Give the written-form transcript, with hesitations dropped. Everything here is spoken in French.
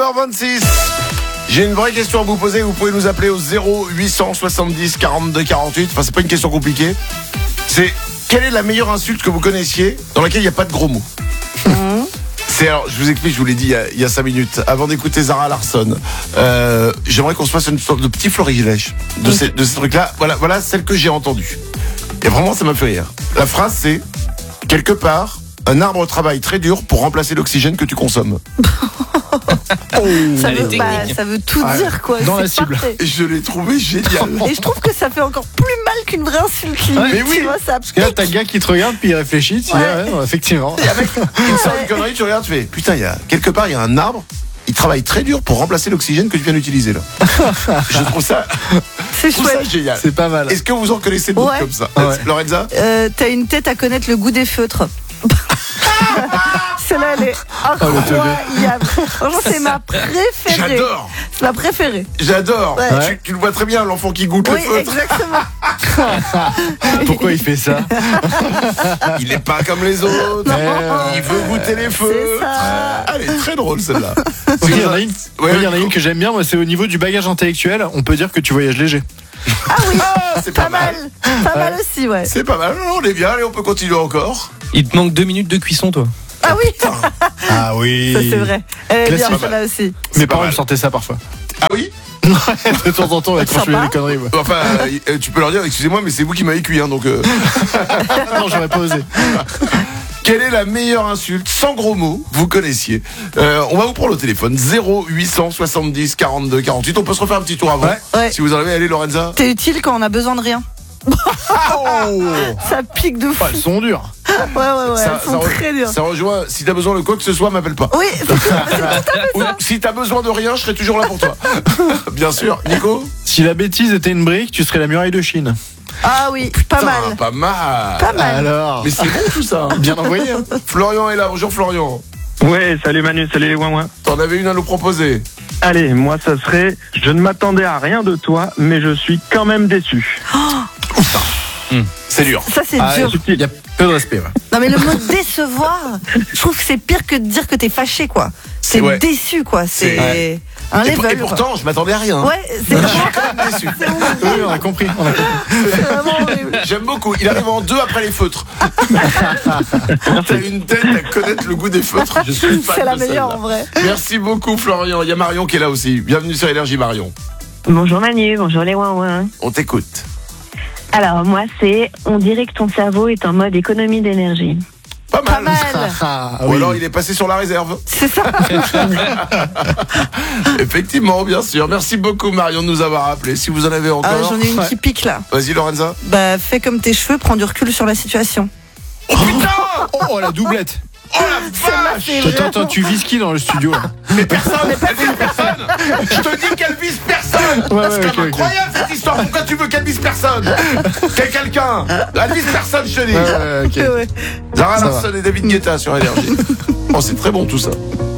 9h26. J'ai une vraie question à vous poser. Vous pouvez nous appeler au 0870 42 48. Enfin, c'est pas une question compliquée. C'est quelle est la meilleure insulte que vous connaissiez dans laquelle il n'y a pas de gros mots? Alors, je vous explique, je vous l'ai dit il y a 5 minutes, avant d'écouter Zara Larsson. J'aimerais qu'on se fasse une sorte de petit florilège de ces trucs-là. Voilà celle que j'ai entendue. Et vraiment, ça m'a fait rire. La phrase, c'est quelque part, un arbre travaille très dur pour remplacer l'oxygène que tu consommes. Ça veut tout dire, quoi. Dans la C'est cible. parfait. Je l'ai trouvé génial. Et je trouve que ça fait encore plus mal qu'une vraie insulte. Mais oui. Tu vois, ça Parce que là, t'as le gars qui te regarde, puis il réfléchit, tu dis, Ouais. ouais, effectivement. Et avec une sorte de connerie, tu regardes, tu fais putain, quelque part, il y a un arbre. Il travaille très dur pour remplacer l'oxygène que tu viens d'utiliser là. Je trouve ça chouette. génial. C'est pas mal. Est-ce que vous en connaissez d'autres Ouais. comme ça? Ouais. Lorenza? T'as une tête à connaître le goût des feutres. Celle-là, elle est incroyable. Franchement, c'est ma préférée. J'adore. C'est ma préférée. J'adore. Ouais. Tu le vois très bien, l'enfant qui goûte Oui, le feutre. exactement. Pourquoi il fait ça? Il est pas comme les autres. Il veut goûter les feutres. C'est ça. Elle est très drôle celle-là. Il y en a une, Ouais, il y en a une que j'aime bien, moi, c'est au niveau du bagage intellectuel. On peut dire que tu voyages léger. Ah oui, c'est pas mal. Pas mal aussi, ouais. C'est pas mal. Non, on est bien. Allez, on peut continuer encore. Il te manque 2 minutes de cuisson, toi. Ah oui, Ah oui. ça c'est vrai. Elle est bien Classique. celle-là aussi. Mes pas parents mal. me sortaient ça parfois. Ah oui. De temps en temps, quand je faisais Sympa. des conneries. Ouais. Enfin, tu peux leur dire, excusez-moi, mais c'est vous qui m'avez cuit, hein, donc. Non, j'aurais pas osé. Quelle est la meilleure insulte sans gros mots vous connaissiez? On va vous prendre le téléphone 0870 42 48. On peut se refaire un petit tour avant. Ouais. Si vous en avez, allez Lorenza. T'es utile quand on a besoin de rien. Ça pique de fou. Elles sont dures. Ouais, elles sont très dures. Ça rejoint. Si t'as besoin de quoi que ce soit, m'appelle pas. Oui, c'est tout à fait Ou ça. si t'as besoin de rien, je serai toujours là pour toi. Bien sûr, Nico. Si la bêtise était une brique, tu serais la muraille de Chine. Ah oui, pas Putain, mal. Pas mal. Pas mal. Alors, Mais c'est bon tout ça. bien envoyé. Hein. Florian est là. Bonjour Florian. Ouais, salut Manu, salut les ouin-ouin. T'en avais une à nous proposer. Allez, moi ça serait, je ne m'attendais à rien de toi, mais je suis quand même déçu. C'est dur. Ça, c'est Ah, dur. il y a peu de respect. Ouais. Non, mais le mot décevoir, je trouve que c'est pire que de dire que t'es fâché, quoi. C'est Ouais. déçu, quoi. C'est Ouais. un Et level. pourtant, je m'attendais à rien. quoi. Ouais, c'est vraiment, Quand même déçu. Oui, on a compris. c'est vraiment horrible. J'aime beaucoup. Il arrive en 2 après les feutres. T'as une tête à connaître le goût des feutres. Je suis fan C'est la de meilleure celle-là. en vrai. Merci beaucoup Florian. Il y a Marion qui est là aussi. Bienvenue sur Énergie Marion. Bonjour Manu, bonjour les ouin-ouin. On t'écoute. Alors moi c'est, on dirait que ton cerveau est en mode économie d'énergie. Pas Pas mal. mal. Ah, Ou oui. alors il est passé sur la réserve. C'est ça. Effectivement, bien sûr. Merci beaucoup Marion de nous avoir appelé. Si vous en avez Ah, encore. j'en ai une qui pique là. Vas-y Lorenza. Bah, fais comme tes cheveux, prends du recul sur la situation. Oh putain. Oh, la doublette. Oh la vache. Attends, tu vises qui dans le studio là? Mais personne. Elle vise personne. Je te dis qu'elle vise personne. Ouais, C'est ouais, quand même ok. incroyable cette histoire. Pourquoi tu veux qu'elle vise personne? Quelqu'un. Elle vise personne, je te dis. Ouais, ok. Ouais. Zara Ça Larsson et David Guetta sur Énergie. Oh, c'est très bon tout ça.